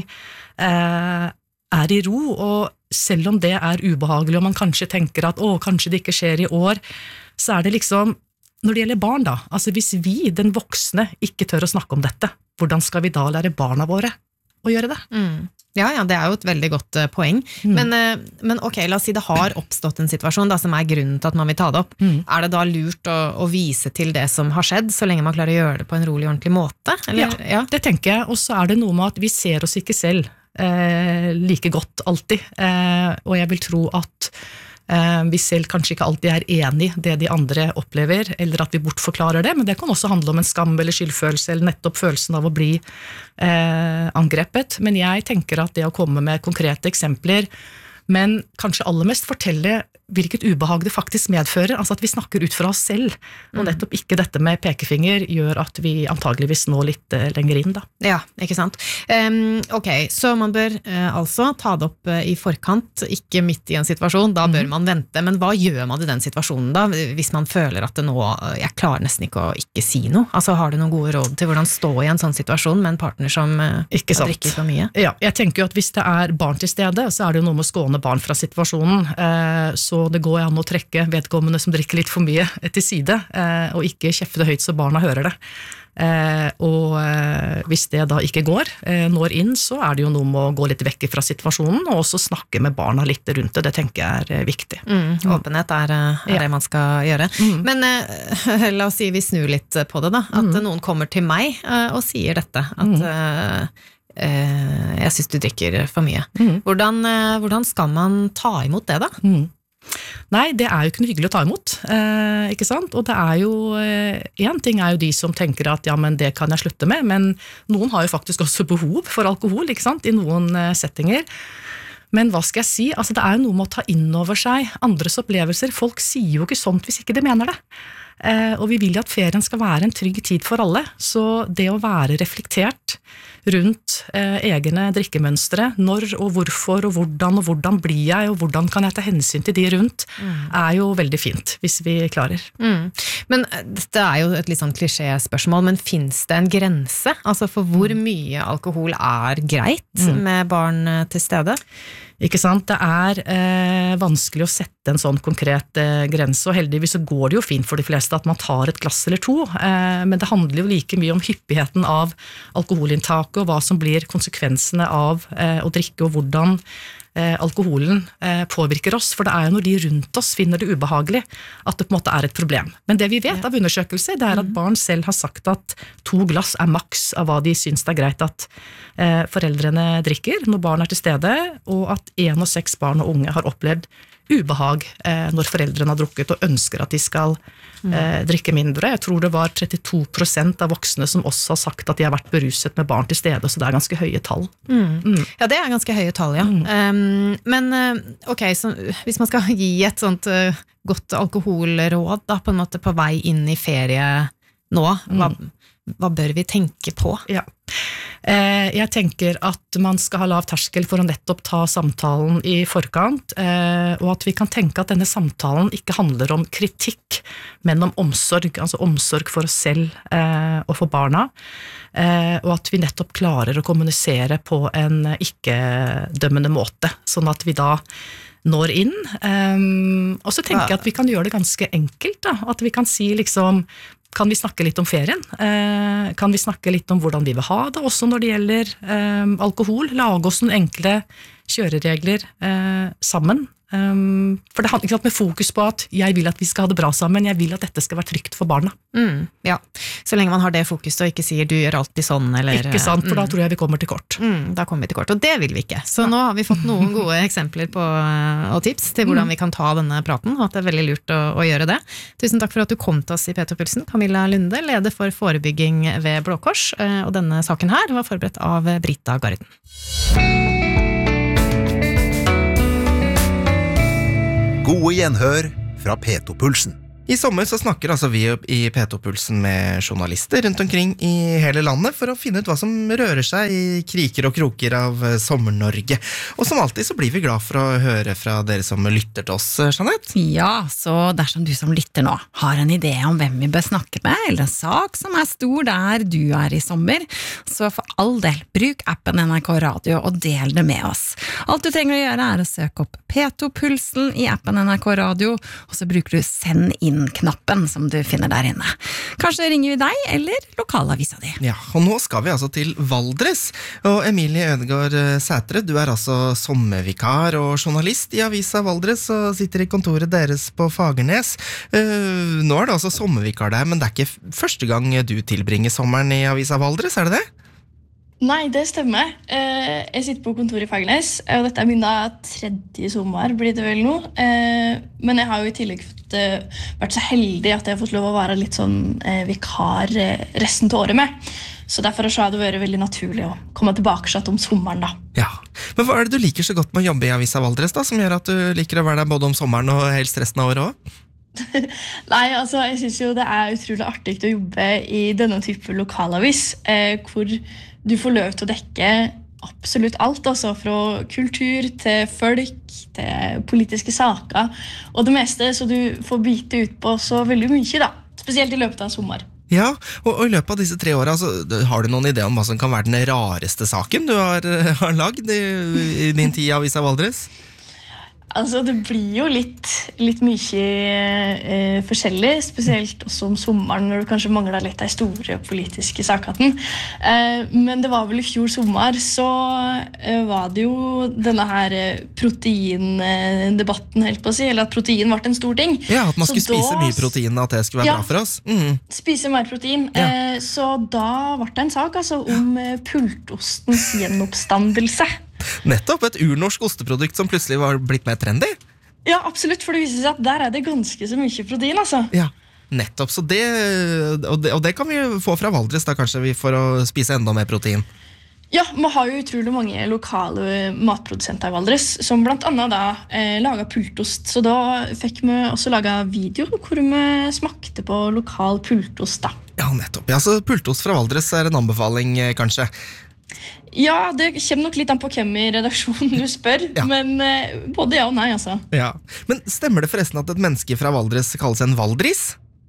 eh, er i ro, og selv om det er ubehagelig, og man kanskje tenker at å, kanskje det ikke skjer i år, så er det liksom, når det gjelder barn da, altså hvis vi, den voksne, ikke tør å snakke om dette, hvordan skal vi da lære barna våre å gjøre det? Mm. Ja, ja, det er jo et veldig godt uh, poeng. Mm. Men, uh, men ok, la oss si det har oppstått en situasjon da, som er grunnen til at man vil ta det opp. Mm. Er det da lurt å, å vise til det som har skjedd, så lenge man klarer å gjøre det på en rolig og ordentlig måte? Eller? Ja, ja, det tenker jeg. Og så er det noe med at vi ser oss ikke selv eh, like godt alltid. Eh, og jeg vil tro at eh, vi selv kanskje ikke alltid er enig i det de andre opplever, eller at vi bortforklarer det, men det kan også handle om en skam eller skyldfølelse, eller nettopp følelsen av å bli eh, angrepet. Men jeg tenker at det å komme med konkrete eksempler, men kanskje aller mest fortelle hvilket ubehag det faktisk medfører, altså at vi snakker ut fra oss selv, og nettopp ikke dette med pekefinger gjør at vi antageligvis nå litt uh, lenger inn da. Ja, ikke sant. Um, ok, så man bør uh, altså ta det opp uh, i forkant, ikke midt i en situasjon, da bør mm. man vente, men hva gjør man i den situasjonen da, hvis man føler at det nå, uh, jeg klarer nesten ikke å ikke si noe? Altså har du noen gode råd til hvordan stå i en sånn situasjon med en partner som uh, drikker for mye? Ja, jeg tenker jo at hvis det er barn til stede, så er det jo noe med å skåne barn fra situasjonen, uh, så det går an å trekke vedkommende som drikker litt for mye til side, eh, og ikke kjefte høyt så barna hører det. Eh, og eh, hvis det da ikke går, eh, når inn, så er det jo noe med å gå litt vekk fra situasjonen, og også snakke med barna litt rundt det. Det tenker jeg er eh, viktig. Mm, åpenhet er, er ja. det man skal gjøre. Mm. Men eh, la oss si vi snur litt på det da, at mm. noen kommer til meg eh, og sier dette, at mm. eh, jeg synes du drikker for mye. Mm. Hvordan, eh, hvordan skal man ta imot det da? Mm. Nei, det er jo ikke noe hyggelig å ta imot, eh, ikke sant? Og det er jo, eh, en ting er jo de som tenker at ja, men det kan jeg slutte med, men noen har jo faktisk også behov for alkohol, ikke sant? I noen eh, settinger. Men hva skal jeg si? Altså, det er jo noe med å ta inn over seg andres opplevelser. Folk sier jo ikke sånt hvis ikke de mener det. Eh, og vi vil jo at ferien skal være en trygg tid for alle, så det å være reflektert rundt eh, egne drikkemønstre, når og hvorfor og hvordan og hvordan blir jeg og hvordan kan jeg ta hensyn til de rundt, mm. er jo veldig fint hvis vi klarer. Mm. Men dette er jo et litt sånn klisjé-spørsmål, men finnes det en grense? Altså for hvor mye alkohol er greit mm. med barn til stede? Ikke sant? Det er eh, vanskelig å sette en sånn konkret eh, grense, og heldigvis så går det jo fint for de fleste at man tar et glass eller to, eh, men det handler jo like mye om hyppigheten av alkoholinntaket og hva som blir konsekvensene av eh, å drikke, og hvordan eh, alkoholen eh, påvirker oss, for det er jo når de rundt oss finner det ubehagelig at det på en måte er et problem. Men det vi vet av undersøkelser, det er at barn selv har sagt at to glass er maks av hva de syns det er greit at eh, foreldrene drikker når barn er til stede, og at en og seks barn og unge har opplevd ubehag eh, når foreldrene har drukket og ønsker at de skal eh, drikke mindre. Jeg tror det var trettito prosent av voksne som også har sagt at de har vært beruset med barn til stede, så det er ganske høye tall. Mm. Mm. Ja, det er ganske høye tall, ja. Mm. Um, men ok, så hvis man skal gi et sånt uh, godt alkoholråd da, på en måte på vei inn i ferie nå, hva, mm. hva bør vi tenke på? Ja. Jeg tenker at man skal ha lav terskel for å nettopp ta samtalen i forkant, og at vi kan tenke at denne samtalen ikke handler om kritikk, men om omsorg, altså omsorg for oss selv og for barna, og at vi nettopp klarer å kommunisere på en ikke-dømmende måte, sånn at vi da når inn. Um, og så tenker jeg at vi kan gjøre det ganske enkelt, da. At vi kan si liksom, kan vi snakke litt om ferien? Uh, kan vi snakke litt om hvordan vi vil ha det, også når det gjelder um, alkohol? Lage oss noen enkle kjøreregler uh, sammen. Um, for det handler ikke sant, med fokus på at jeg vil at vi skal ha det bra sammen, jeg vil at dette skal være trygt for barna. Mm, ja, så lenge man har det fokuset og ikke sier du gjør alltid sånn, eller... Ikke sant, for mm. da tror jeg vi kommer til kort. Mm, da kommer vi til kort, og det vil vi ikke. Så ja. Nå har vi fått noen gode eksempler på, og tips til hvordan mm. vi kan ta denne praten, og at det er veldig lurt å, å gjøre det. Tusen takk for at du kom til oss i P to Pulsen, Camilla Lunde, leder for forebygging ved Blå Kors, og denne saken her var forberedt av Brita Garden. Gode gjenhør fra P to Pulsen. I sommer så snakker altså vi i P to Pulsen med journalister rundt omkring i hele landet for å finne ut hva som rører seg i kriker og kroker av Sommer-Norge. Og som alltid så blir vi glad for å høre fra dere som lytter til oss, Jeanette. Ja, så dersom du som lytter nå har en idé om hvem vi bør snakke med, eller en sak som er stor der du er i sommer, så for all del, bruk appen N R K Radio og del det med oss. Alt du trenger å gjøre er å søke opp P to Pulsen i appen N R K Radio, og så bruker du send inn knappen som du finner der inne. Kanskje ringer vi deg, eller lokalavisa di. Ja, og nå skal vi altså til Valdres. Og Emilie Ødegaard Sætre, du er altså sommervikar og journalist i avisa Valdres, og sitter i kontoret deres på Fagernes. Uh, nå er det altså sommervikar der, men det er ikke første gang du tilbringer sommeren i avisa Valdres, er det det? Nei, det stemmer. Jeg sitter på kontoret i Fagernes, og dette er min da tredje sommer, blir det vel nå. Men jeg har jo i tillegg vært så heldig at jeg har fått lov å være litt sånn vikar resten til året med. Så derfor har det vært veldig naturlig å komme tilbake om sommeren da. Ja, men hva er det du liker så godt med å jobbe i avisa Valdres da, som gjør at du liker å være der både om sommeren og helst resten av året også? Nei, altså jeg synes jo det er utrolig artig å jobbe i denne type lokalavis, eh, hvor du får lov til å dekke absolutt alt, altså fra kultur til folk, til politiske saker, og det meste, så du får bite ut på så veldig mye da, spesielt i løpet av sommer. Ja, og, og i løpet av disse tre årene, altså, har du noen idé om hva som kan være den rareste saken du har, har lagd i, i din tid i avisa Valdres? Altså, det blir jo litt, litt mye eh, forskjellig, spesielt også om sommeren, når du kanskje mangler litt av store politiske sakene. Eh, men det var vel i fjor sommer, så eh, var det jo denne her proteindebatten, helt på å si, eller at protein var en stor ting. Ja, at man skulle så spise da, mye protein, at det skulle være ja, bra for oss. Mm. Spise mer protein. Ja. Eh, så da var det en sak altså, om eh, pultostens gjenoppstandelse. Nettopp, et urnorsk osteprodukt som plutselig var blitt mer trendy. Ja, absolutt, for det viser seg at der er det ganske så mye protein, altså. Ja, nettopp, så det, og det, og det kan vi få fra Valdres da, kanskje vi får å spise enda mer protein. Ja, vi har jo utrolig mange lokale matprodusenter i Valdres, som blant annet da eh, laget pultost, så da fikk vi også laget video hvor vi smakte på lokal pultost da. Ja, nettopp, ja, så pultost fra Valdres er en anbefaling, kanskje. Ja, det kommer nok litt an på hvem i redaksjonen du spør, ja. Men eh, både ja og nei, altså. Ja, men stemmer det forresten at et menneske fra Valdres kalles en valdris?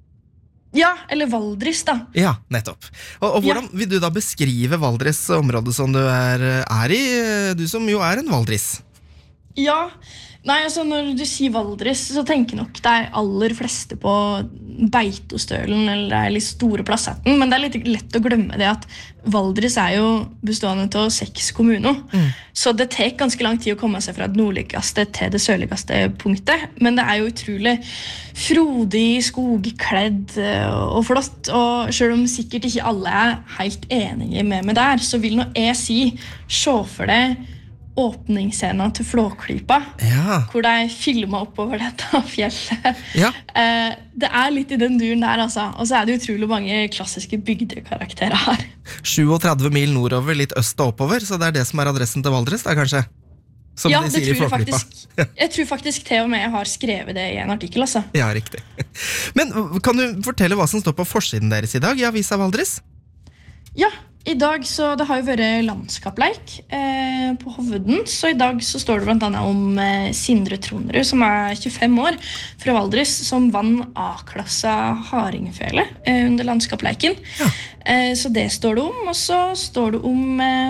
Ja, eller valdris da. Ja, nettopp. Og, og hvordan ja. Vil du da beskrive Valdres område som du er, er i, du som jo er en valdris? Ja, nei, altså når du sier Valdres, så tenker nok de aller fleste på Beitostølen, eller det er litt store plassetten, men det er litt lett å glemme det at Valdres er jo bestående av seks kommuner, mm. så det tar ganske lang tid å komme seg fra det nordligste til det sørligste punktet, men det er jo utrolig frodig, skogkledd og flott, og selv om sikkert ikke alle er helt enige med meg der, så vil nå jeg si, se for deg åpningsscenen til Flåklypa, ja. Hvor de filmet oppover dette fjellet. Ja. Eh, det er litt i den duren der, altså. Og så er det utrolig mange klassiske bygdekarakterer her. tjuetre mil nordover, litt øst og oppover, så det er det som er adressen til Valdres, da kanskje? Som ja, de det sier tror i jeg faktisk. Jeg tror faktisk til og med jeg har skrevet det i en artikkel, altså. Ja, riktig. Men kan du fortelle hva som står på forsiden deres i dag i avisa Valdres? Ja, i dag så det har jo vært landskapleik eh, på Hovden, så i dag så står det blant annet om eh, Sindre Tronrud, som er tjuefem år, fra Valdres, som vann A-klassa Haringfele eh, under landskapleiken. Ja. Eh, så det står det om, og så står det om eh,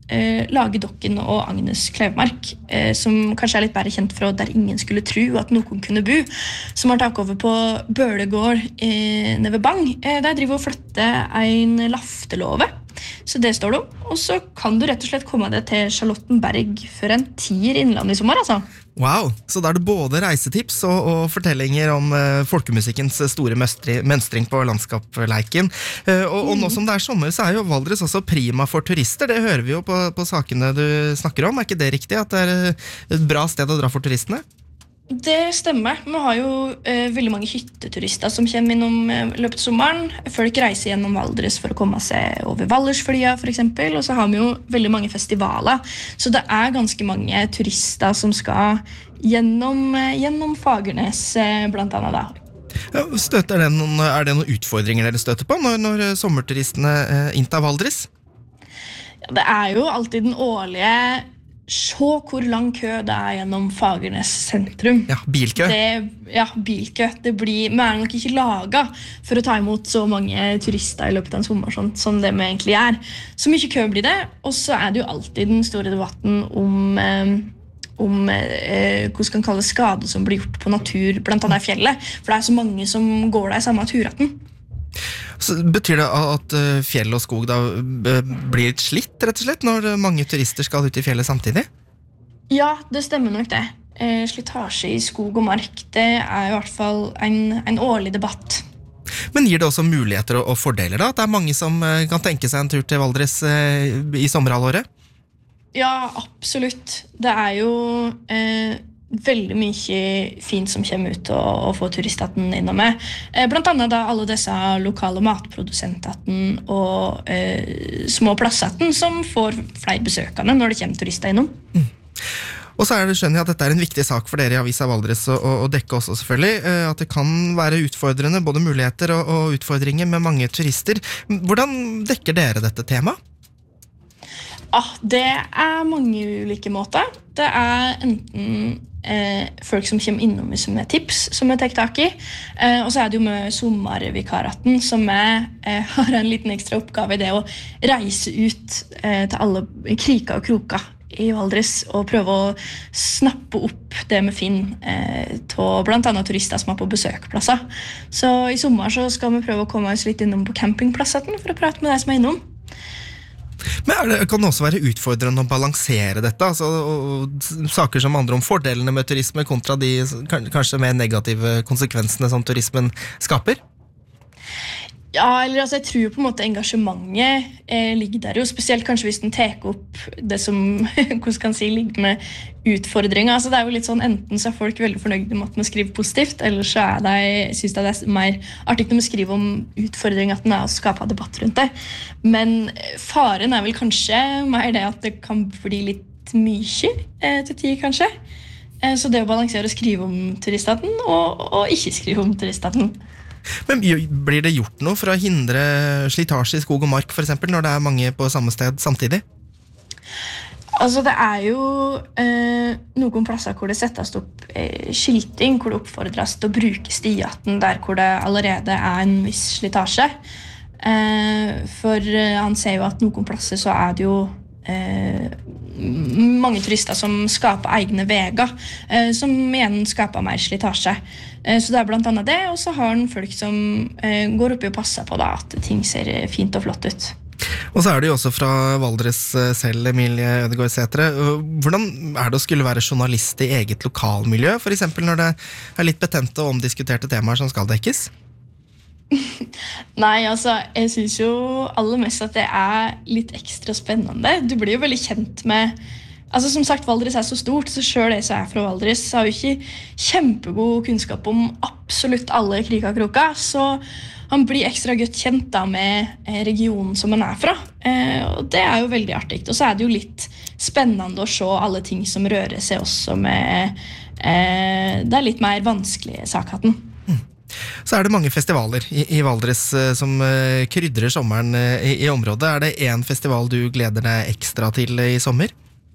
eh, Lage Dokken og Agnes Klevmark, eh, som kanskje er litt bedre kjent fra Der ingen skulle tro at noen kunne bo, som har tatt over på Bølegård eh, nede ved Bang. Eh, der driver og flytter en laftelåve, så det står det om. Og så kan du rett og slett komme deg til Charlottenberg for en tier innland i sommer, altså. Wow, så da er det både reisetips og, og fortellinger om uh, folkemusikkens store møstri, mønstring på landskapleiken. Uh, og, og nå som det er sommer, så er jo Valdres også prima for turister. Det hører vi jo på, på sakene du snakker om. Er ikke det riktig at det er et bra sted å dra for turistene? Det stemmer. Vi har jo eh, veldig mange hytteturister som kommer innom eh, løpet av sommeren. Folk reiser gjennom Valdres for å komme seg over Vallersflia for eksempel, og så har vi jo veldig mange festivaler. Så det er ganske mange turister som skal gjennom, eh, gjennom Fagernes eh, blant annet da. Ja, støter det noen, er det noen utfordringer dere støter på når, når sommerturistene eh, inntar Valdres? Ja, det er jo alltid den årlige se hvor lang kø det er gjennom Fagernes sentrum. Ja, bilkø. Det, ja, bilkø. Det blir, vi er nok ikke laget for å ta imot så mange turister i løpet av en sommer sånn, som det vi egentlig er. Så mye kø blir det, og så er det jo alltid den store debatten om, eh, om eh, hvordan skal man kalle skade som blir gjort på natur, blant annet i fjellet, for det er så mange som går der i samme turretten. Så betyr det at fjell og skog da blir litt slitt, rett og slett, når mange turister skal ut i fjellet samtidig? Ja, det stemmer nok det. Slitasje i skog og mark, det er i hvert fall en, en årlig debatt. Men gir det også muligheter og fordeler da? At det er mange som kan tenke seg en tur til Valdres i sommerhalvåret? Ja, absolutt. Det er jo eh, veldig mye fint som kommer ut og, og får turistene innom med. Eh, blant annet da alle disse lokale matprodusentene og eh, små plassene som får flere besøkende når det kommer turister innom. Mm. Og så er det, skjønner jeg at dette er en viktig sak for dere i Avisa Valdres å, å dekke også selvfølgelig, eh, at det kan være utfordrende, både muligheter og, og utfordringer med mange turister. Hvordan dekker dere dette temaet? Ah, det er mange ulike måter. Det er enten eh, folk som kommer innom med tips som jeg tar tak i, eh, og så er det jo med sommervikaraten som jeg eh, har en liten ekstra oppgave i det å reise ut eh, til alle kriker og kroker i Valdres og prøve å snappe opp det vi finner eh, til blant annet turister som er på besøkplasser. Så i sommer så skal vi prøve å komme oss litt innom på campingplassene for å prate med deg som er innom. Men er det, kan det også være utfordrende å balansere dette? Altså, og, og, saker som handler om fordelene med turisme kontra de kanskje mer negative konsekvensene som turismen skaper? Ja, eller altså, jeg tror på en måte engasjementet eh, ligger der jo, spesielt kanskje hvis den tar opp det som, hvordan kan jeg si, ligger med utfordringer. Altså, det er jo litt sånn, enten så er folk veldig fornøyde med at man skriver positivt, eller så er de, synes de det er mer artig når man skriver om utfordringer, at den er å skape debatt rundt det. Men faren er vel kanskje mer det at det kan bli litt mye eh, til tid, kanskje. Eh, så det å balansere å skrive om turiststaten, og, og ikke skrive om turiststaten. Men blir det gjort noe for å hindre slitasje i skog og mark, for eksempel, når det er mange på samme sted samtidig? Altså, det er jo eh, noen plasser hvor det settes opp eh, skilting, hvor det oppfordres til å bruke stiaten der hvor det allerede er en viss slitasje. Eh, for eh, han ser jo at noen plasser så er det jo eh, mange turister som skaper egne veger, eh, som igjen skaper mer slitasje. Eh, så det er blant annet det, og så har han folk som eh, går oppi og passer på da, at ting ser fint og flott ut. Og så er det jo også fra Valdres selv, Emilie Ødegaard Sætre. Hvordan er det å skulle være journalist i eget lokalmiljø, for eksempel når det er litt betente og omdiskuterte temaer som skal dekkes? Nei, altså, jeg synes jo aller mest at det er litt ekstra spennende. Du blir jo veldig kjent med, altså som sagt, Valdres er så stort, så selv jeg som er fra Valdres har jo ikke kjempegod kunnskap om absolutt alle kriker og kroker, så han blir ekstra godt kjent da med regionen som han er fra, eh, og det er jo veldig artig. Og så er det jo litt spennende å se alle ting som rører seg også med, eh, det er litt mer vanskelige sakhatten. Så er det mange festivaler i, i Valdres uh, som uh, krydrer sommeren uh, i, i området. Er det en festival du gleder deg ekstra til uh, i sommer?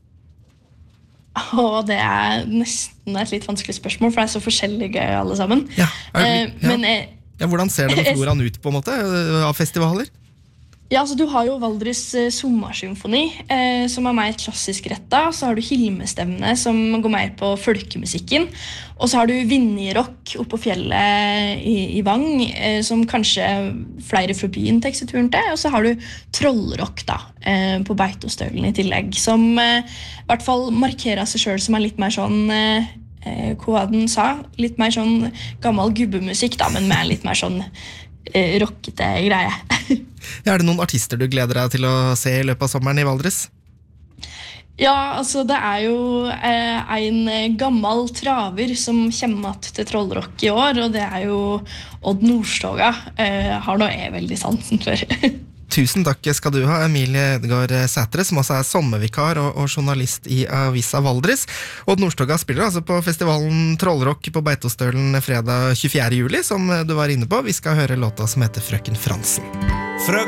Og det er nesten et litt vanskelig spørsmål, for det er så forskjellige alle sammen. Ja, er det, uh, ja. Men jeg, ja, hvordan ser den floraen ut på en måte uh, av festivaler? Ja, altså Du har jo Valdres eh, sommersymfoni, eh, som er mer klassisk retta. Så har du Hilmestevne, som går mer på folkemusikken. Og så har du Vinjerock oppe på fjellet i, i Vang, eh, som kanskje flere fra byen tar seg turen til. Og så har du Trollrock da, eh, på Beitostølen i tillegg, som eh, i hvert fall markerer seg selv som er litt mer sånn... Eh, eh, hva den sa? Litt mer sånn gammel gubbemusikk, da, men med litt mer sånn eh, rockete greie. Ja, er det noen artister du gleder deg til å se i løpet av sommeren i Valdres? Ja, altså det er jo eh, en gammel traver som kommer til Trollrock i år, og det er jo Odd Nordstoga. Eh, har nå jeg veldig sansen for. Tusen takk skal du ha, Emilie Edgar Sætre, som også er sommervikar og, og journalist i Avisa Valdres. Odd Nordstoga spiller altså på festivalen Trollrock på Beitostølen fredag tjuefjerde juli, som du var inne på. Vi skal høre låta som heter Frøken Fransen. Frøken